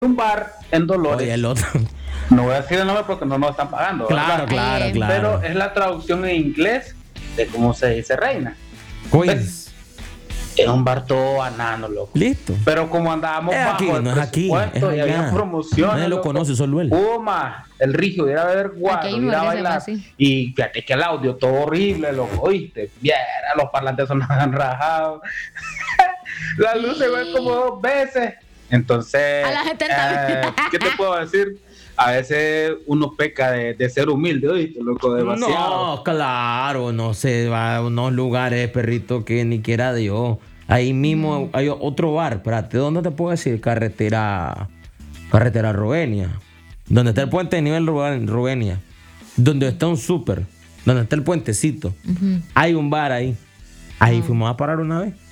un bar en Dolores. Oye, el otro. No voy a decir el nombre porque no nos están pagando. Claro, ¿verdad? claro. Pero es la traducción en inglés de cómo se dice reina. Queens. Es un bar todo banano, loco. Listo. Pero como andábamos Es bajo aquí, el no es aquí, presupuesto es y allá. había promociones. Nadie lo loco, conoce, solo él. hubo más el Rigio de ir a ver Aquí guardo, hay un ir a lugar que se llama bailar. así. Y fíjate que el audio todo horrible, loco, ¿oíste? Viera, los parlantes sonaban rajados. La luz se ve como 2 veces. Entonces, A la 70. ¿qué te puedo decir? A veces uno peca de ser humilde, ¿oíste? Loco, demasiado. No, claro, no se va a unos lugares, perrito, que ni quiera Dios. Ahí mismo hay otro bar, espérate, ¿dónde te puedo decir? Carretera Rubenia. Donde está el puente de nivel Rubenia. Donde está un súper. Donde está el puentecito. Hay un bar ahí. Ahí fuimos a parar una vez.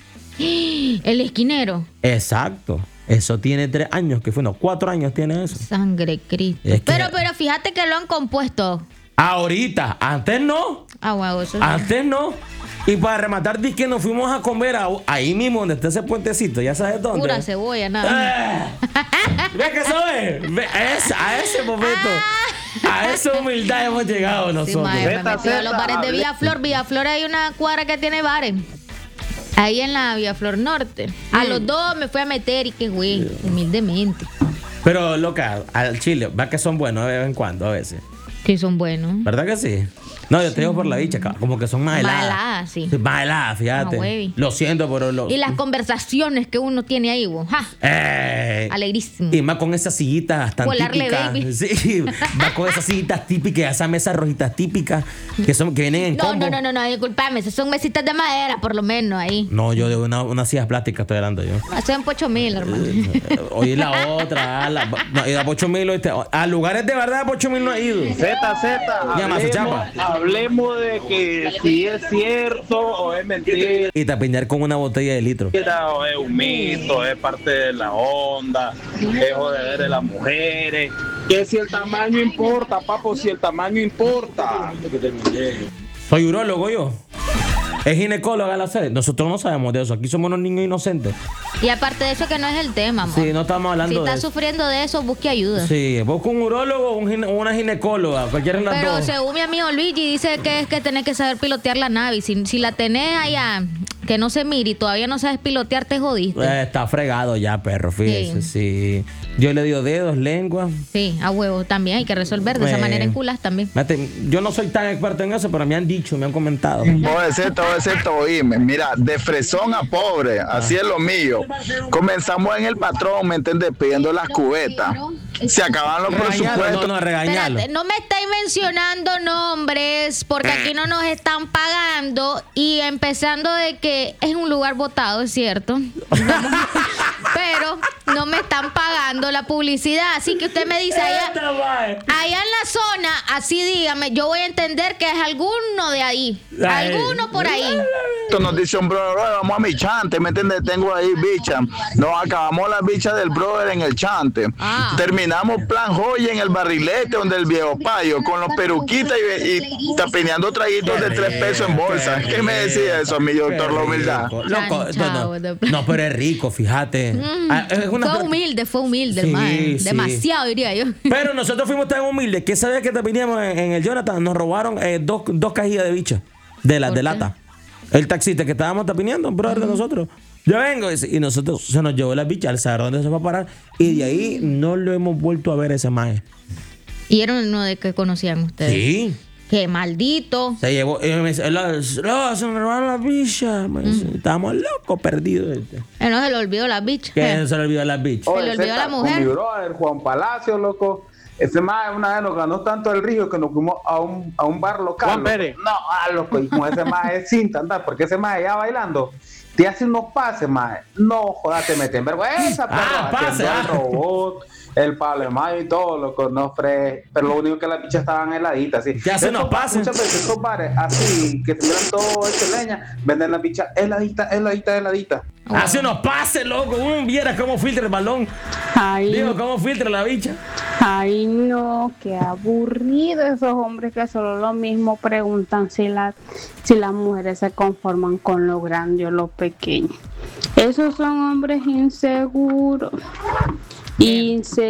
El esquinero. Exacto. Eso tiene 3 años que fue. No, 4 años tiene eso. Sangre Cristo. Es que- Pero fíjate que lo han compuesto. Ahorita, antes no. Ah, wow, eso es. Antes no. Y para rematar, di que nos fuimos a comer ahí mismo donde está ese puentecito. ¿Ya sabes dónde? Pura cebolla, nada. ¿Ves que eso es? A ese momento, a esa humildad hemos llegado Sí, nosotros. mae, me Zeta, metí a los Zeta, bares de hable. Villaflor. Villaflor hay una cuadra que tiene bares. Ahí en la Villaflor Norte. A los 2 me fui a meter y qué güey, humildemente. Pero, loca, al chile, va que son buenos de vez en cuando a veces. Que son buenos. ¿Verdad que sí? No, yo te digo por la dicha, como que son más Más heladas. heladas, sí. Más heladas, fíjate. Ah, güey. Lo siento, pero Y las conversaciones que uno tiene ahí, güey. ¡Ja! Alegrísimo. Y más con esas sillitas tan Volarle, típicas. baby. Sí, más con esas sillitas típicas, esas mesas rojitas típicas que vienen en combo. No, disculpame, esas son mesitas de madera, por lo menos ahí. No, yo de unas sillas plásticas estoy hablando yo. Hacen Pocho Mil, hermano. Oye, la otra, no, y a Pocho Mil, a lugares de verdad, Pocho Mil no he ido. Z, Llama a su chapa. hablemos de que si es cierto o es mentira. Y tapiñar con una botella de litro. O es un mito, es parte de la onda, es joder de las mujeres. Que si el tamaño importa, papo, si el tamaño importa. Soy urólogo yo. Es ginecóloga la sede. Nosotros no sabemos de eso. Aquí somos unos niños inocentes. Y aparte de eso, que no es el tema, amor. Sí, no estamos hablando Si de estás eso. sufriendo de eso, busque ayuda. Sí, vos con un urólogo o una ginecóloga, cualquiera de las Pero dos. según mi amigo Luigi, dice que es que tenés que saber pilotear la nave. Y si la tenés allá, que no se mire y todavía no sabes pilotear, te jodiste. Está fregado ya, perro, fíjese, sí. Yo le dio dedos, lengua. Sí, a huevo también hay que resolver de esa manera en culas también. Fíjate, yo no soy tan experto en eso, pero me han dicho, me han comentado. Todo oíme, mira, de fresón a pobre, así es lo mío. Comenzamos en el patrón, ¿me entiendes? Pidiendo las cubetas. Se acaban los Regañalo, presupuestos. no, regañalo. Espérate, no me estáis mencionando nombres porque aquí no nos están pagando y empezando de que es un lugar votado, es cierto. Pero no me están pagando la publicidad, así que usted me dice allá en la zona, así dígame, yo voy a entender que es alguno de ahí, alguno por ahí. Nos dice un brother, vamos a mi chante, ¿me entiendes? Tengo ahí bicha. Nos acabamos la bicha del brother en el chante. Ah. Terminamos plan joya en el barrilete donde el viejo payo, con los peruquitas y tapineando traguitos de 3 pesos en bolsa. ¿Qué me decía eso, mi doctor, la humildad? Loco, Chao, no, pero es rico, fíjate. Es una- Fue humilde, Sí, el mae. sí. Demasiado, diría yo. Pero nosotros fuimos tan humildes que sabes que teníamos en el Jonathan, nos robaron dos cajillas de bicha, de las ¿Por de qué? lata. El taxista que estábamos tapineando, un brother de nosotros. Yo vengo y nosotros se nos llevó las bichas, al saber dónde se va a parar. Y de ahí no lo hemos vuelto a ver a ese mae. Y era uno de que conocían ustedes. Sí. Qué maldito. Se llevó, y me dice, se me robaron las bichas. Me dice, estábamos locos, perdidos. No se le olvidó la bitch. Que se le olvidó las bichas. Se le olvidó a la mujer. Con mi brother, Juan Palacio, loco. Ese más una vez nos ganó tanto el río que nos fuimos a un bar local. Juan loco. Pérez. No, loco, y con ese más es cinta, andar, porque ese más allá bailando te hace unos pases, más. No, jodas, te meten vergüenza, perro. pase, Haciendo el robot, el palo de mayo y todo, loco, no fre. Pero lo único que las bichas estaban heladitas, así. ¿Qué hacen los pases? Muchas veces esos bares así, que tuvieran todo hecho leña, venden las bichas heladita. Hace unos pases, loco. Viera cómo filtra el balón. Ay, Digo, cómo filtra la bicha. ay, no, qué aburrido esos hombres que solo lo mismo preguntan si las mujeres se conforman con lo grande o lo pequeño. Esos son hombres inseguros. Y